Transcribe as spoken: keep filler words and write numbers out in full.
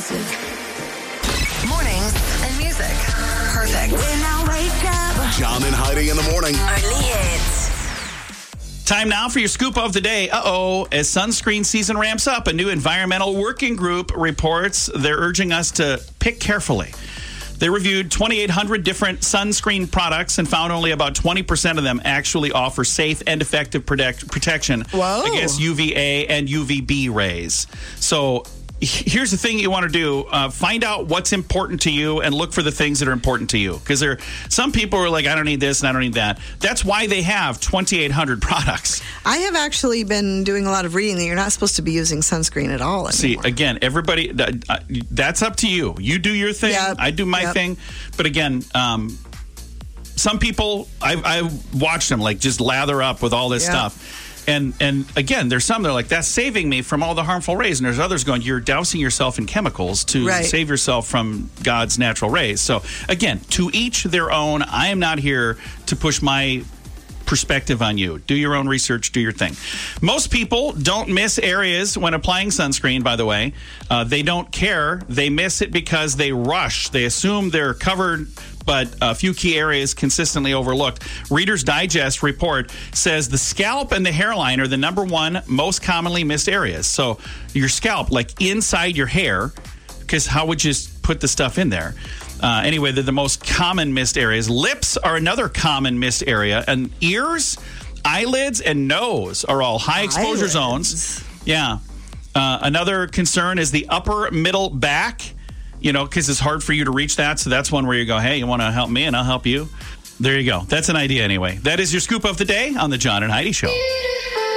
Mornings and music. Perfect. When I wake up. John and Heidi in the morning. Only hits. Time now for your scoop of the day. Uh-oh. As sunscreen season ramps up, a new environmental working group reports they're urging us to pick carefully. They reviewed twenty-eight hundred different sunscreen products and found only about twenty percent of them actually offer safe and effective protect- protection Whoa. against U V A and U V B rays. So here's the thing you want to do. Uh, find out what's important to you and look for the things that are important to you. Because there are some people who are like, I don't need this and I don't need that. That's why they have twenty-eight hundred products. I have actually been doing a lot of reading that you're not supposed to be using sunscreen at all anymore. See, again, everybody, uh, that's up to you. You do your thing. Yep. I do my Yep. thing. But again, um, some people, I, I watched them like just lather up with all this Yep. stuff. And and again, there's some that are like, that's saving me from all the harmful rays. And there's others going, you're dousing yourself in chemicals to Right. save yourself from God's natural rays. So again, to each their own. I am not here to push my perspective on you. Do your own research, do your thing. Most people don't miss areas when applying sunscreen, by the way. Uh, they don't care. They miss it because they rush. They assume they're covered, but a few key areas consistently overlooked. Reader's Digest report says the scalp and the hairline are the number one most commonly missed areas. So your scalp, like inside your hair, because how would you put the stuff in there? Uh, anyway, they're the most common missed areas. Lips are another common missed area. And ears, eyelids, and nose are all high exposure Eyelids. zones. Yeah. Uh, another concern is the upper middle back, you know, because it's hard for you to reach that. So that's one where you go, hey, you want to help me and I'll help you. There you go. That's an idea anyway. That is your scoop of the day on the John and Heidi Show.